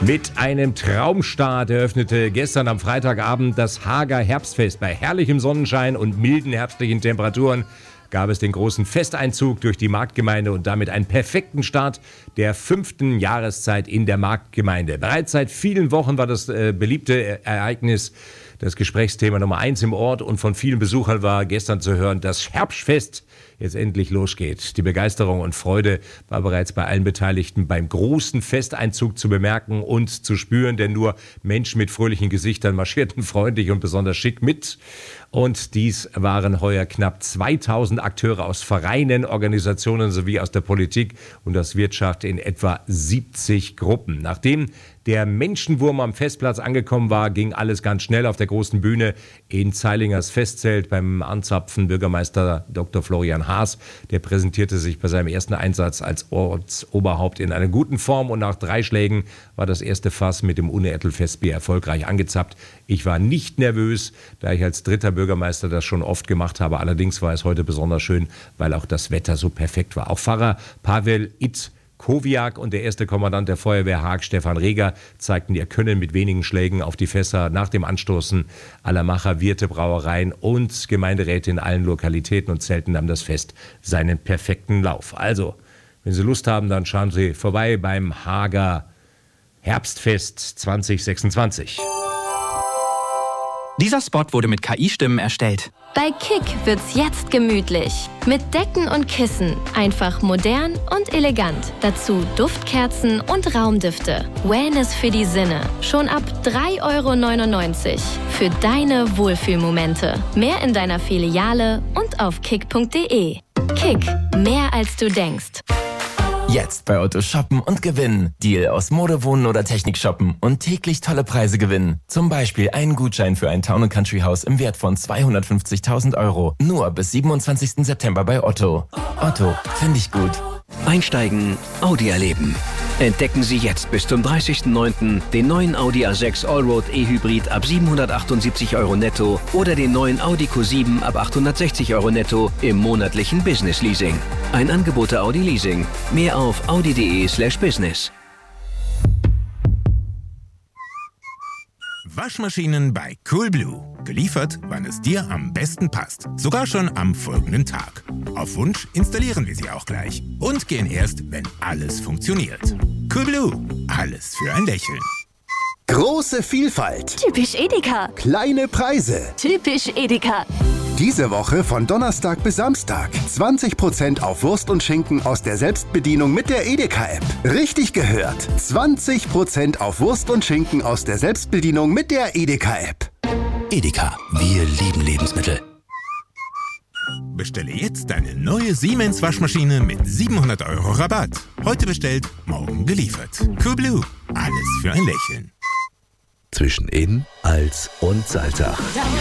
Mit einem Traumstart eröffnete gestern am Freitagabend das Haager Herbstfest. Bei herrlichem Sonnenschein und milden herbstlichen Temperaturen gab es den großen Festeinzug durch die Marktgemeinde und damit einen perfekten Start der 5. Jahreszeit in der Marktgemeinde. Bereits seit vielen Wochen war das beliebte Ereignis das Gesprächsthema Nummer 1 im Ort und von vielen Besuchern war gestern zu hören, dass Herbstfest jetzt endlich losgeht. Die Begeisterung und Freude war bereits bei allen Beteiligten beim großen Festeinzug zu bemerken und zu spüren, denn nur Menschen mit fröhlichen Gesichtern marschierten freundlich und besonders schick mit. Und dies waren heuer knapp 2000 Akteure aus Vereinen, Organisationen sowie aus der Politik und aus Wirtschaft in etwa 70 Gruppen. Nachdem der Menschenwurm am Festplatz angekommen war, ging alles ganz schnell auf der großen Bühne in Zeilingers Festzelt beim Anzapfen. Bürgermeister Dr. Florian Haas, der präsentierte sich bei seinem ersten Einsatz als Ortsoberhaupt in einer guten Form und nach 3 Schlägen war das erste Fass mit dem Unertel-Festbier erfolgreich angezapft. Ich war nicht nervös, da ich als dritter Bürgermeister das schon oft gemacht habe. Allerdings war es heute besonders schön, weil auch das Wetter so perfekt war. Auch Pfarrer Pavel Kowiak und der erste Kommandant der Feuerwehr Haag, Stefan Reger, zeigten ihr Können mit wenigen Schlägen auf die Fässer nach dem Anstoßen aller Macher, Wirte, Brauereien und Gemeinderäte in allen Lokalitäten und Zelten nahm das Fest seinen perfekten Lauf. Also, wenn Sie Lust haben, dann schauen Sie vorbei beim Haager Herbstfest 2026. Dieser Spot wurde mit KI-Stimmen erstellt. Bei Kick wird's jetzt gemütlich. Mit Decken und Kissen. Einfach modern und elegant. Dazu Duftkerzen und Raumdüfte. Wellness für die Sinne. Schon ab 3,99 € für deine Wohlfühlmomente. Mehr in deiner Filiale und auf kick.de. Kick. Mehr als du denkst. Jetzt bei Otto shoppen und gewinnen. Deal aus Mode, Wohnen oder Technik shoppen und täglich tolle Preise gewinnen. Zum Beispiel einen Gutschein für ein Town & Country Haus im Wert von 250.000 €. Nur bis 27. September bei Otto. Otto, finde ich gut. Einsteigen, Audi erleben. Entdecken Sie jetzt bis zum 30.09. den neuen Audi A6 Allroad E-Hybrid ab 778 € netto oder den neuen Audi Q7 ab 860 € netto im monatlichen Business Leasing. Ein Angebot der Audi Leasing. Mehr auf audi.de/business. Waschmaschinen bei Coolblue. Geliefert, wann es dir am besten passt. Sogar schon am folgenden Tag. Auf Wunsch installieren wir sie auch gleich. Und gehen erst, wenn alles funktioniert. Coolblue. Alles für ein Lächeln. Große Vielfalt. Typisch Edeka. Kleine Preise. Typisch Edeka. Diese Woche von Donnerstag bis Samstag 20% auf Wurst und Schinken aus der Selbstbedienung mit der Edeka-App. Richtig gehört. 20% auf Wurst und Schinken aus der Selbstbedienung mit der Edeka-App. Edeka, wir lieben Lebensmittel. Bestelle jetzt deine neue Siemens Waschmaschine mit 700 € Rabatt. Heute bestellt, morgen geliefert. Coolblue. Alles für ein Lächeln. Zwischen In, Als und Salzach.